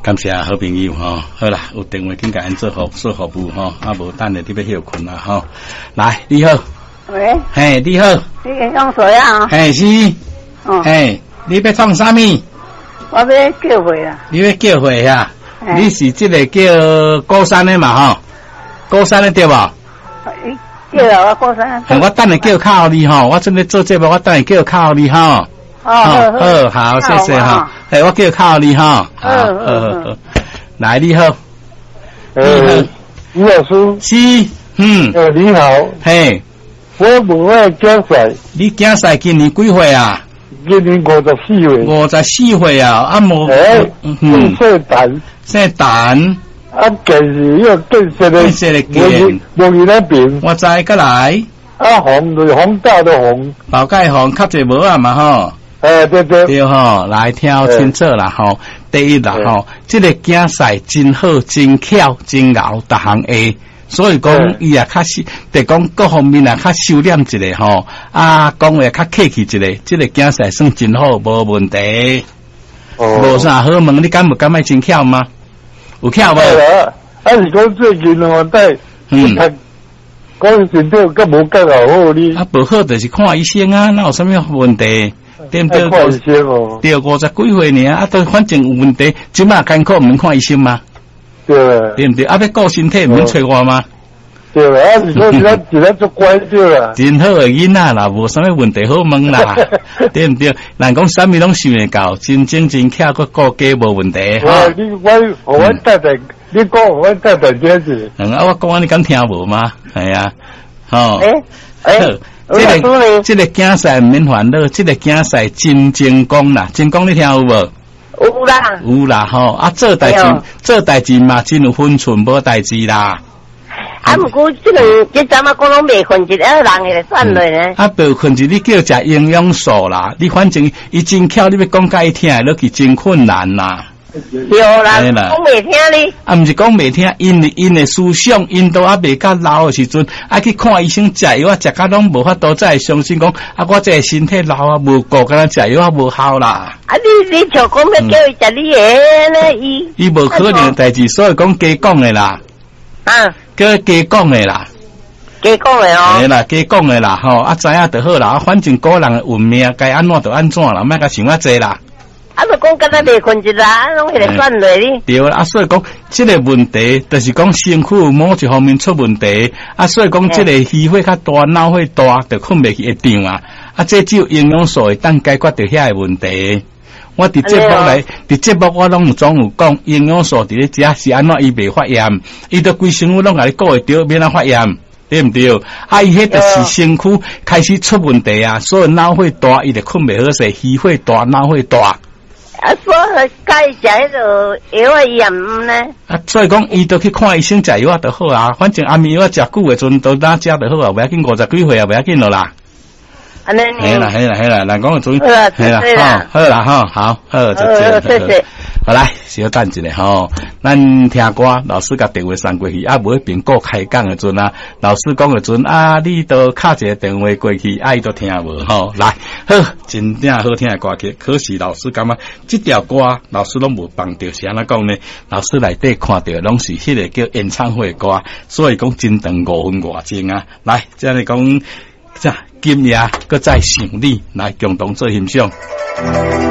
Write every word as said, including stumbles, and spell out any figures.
感谢好朋友吼，好啦，有电话紧甲因做服做服务吼，啊无等下你要休困啦吼。来，你好。 喂。 嘿，你好。 你用谁啊？ 嘿，是。哦。嘿，你要创啥物？ 我要叫回啊。 你要叫回啊？你是这个叫高山的嘛吼？高山的对无？ 叫啊，我高山。 我等下叫靠你吼，我准备做节目，我等下叫靠你吼。 哦， 好，好，谢谢哈。哎，我叫靠你哈。好，好，好。来，你好。 你好，吴老师。 是，嗯。 呃，你好。 嘿。 我问我竞赛。 你竞赛今年几岁啊？ 今年五十四岁。 五十四岁啊，啊无。 哎。嗯。姓蛋。 姓蛋。 啊，建是要建设的。 建设的建。 无伊那边。 我知，过来。 啊，红就是红大的红。 宝盖红，较侪无啊嘛吼。 哎，对对对吼，来听清楚啦吼。第一啦吼，这个竞赛真好，真巧，真熬，逐项会，所以讲伊也较是，得讲各方面啊较收敛一个吼，啊讲话较客气一个，这个竞赛算真好，无问题。哦，无啥好问，你敢无敢买真巧吗？有巧无？ 啊，啊是讲最近哦，在嗯。讲身体甲无介好哩。啊， 不好就是看医生啊，哪有啥物问题？对不对？ 看医生哦。 对，五十几岁呢，啊，都反正有问题，即马艰苦唔免看医生吗？ 对。 对不对？啊，要顾身体唔免找我吗？ 对啊，你说现在现在做乖对啦。 真好个囡仔啦，无啥物问题好问啦，对不对？人讲啥物拢想会到，真正真巧，个顾家无问题哈。你我我我太太，你讲我太太这样子。 嗯啊，我讲你敢听无吗？系啊，吼。 诶诶。 这个这个竞赛免烦恼，这个竞赛真成功啦！成功你听有无？ 有啦， 有啦吼！啊，做代志做代志嘛，真有分寸，无代志啦。 啊，不过这个这阵啊，讲拢未分一个人会算落呢。啊， 未分一，你叫食营养素啦。你反正伊真巧，你要讲甲伊听，落去真困难啦。 对啦，讲未听哩。啊， 毋是讲未听，因因的思想，因都还未较老的时阵，啊去看医生食药啊，食甲拢无法度，再相信讲啊，我这身体老啊，无顾甲咱食药啊，无效啦。 啊，你你像讲要叫伊食你的呢，伊伊无可能的代志，所以讲加讲的啦。 啊， 叫加讲的啦。 加讲的哦。 系啦，加讲的啦，吼啊，知影就好啦。啊，反正个人的运命该安怎就安怎啦，莫甲想啊济啦。 啊，就讲敢若未困一啦，拢迄个算落哩。 对啦，啊，所以讲这个问题，就是讲身躯某一方面出问题，啊，所以讲这个虚血较大，脑血大，就困袂去一场啊。啊，这只有营养素会当解决着遐个问题。我伫节目来，伫节目我拢总有讲，营养素伫咧食是安怎伊袂发炎，伊都规身躯拢甲你顾会着，免啊发炎。对毋对？啊，伊迄就是身躯开始出问题啊，所以脑血大，伊就困袂好势，虚血大，脑血大。 啊，所以该食迄个药啊，伊也毋呢。啊， 所以讲，伊都去看医生食药啊，就好啊。反正安眠药食久诶，阵都哪食就好啊，袂要紧五十几岁啊，袂要紧咯啦。 安尼。系啦，系啦，系啦，人讲诶阵。 好啦，系啦， 好啦，好，好，好， 就这样。谢谢。 好来，小等一下吼，咱听歌，老师甲电话送过去，啊，无迄边个开讲诶阵啊，老师讲诶阵啊，你都敲一个电话过去，啊，伊都听无吼。来，好，真正好听诶歌曲，可是老师感觉即条歌老师拢无放着，是安怎讲呢？老师内底看到拢是迄个叫演唱会歌，所以讲真长五分外钟啊。来，即样讲，这今夜搁再想你，来共同做欣赏。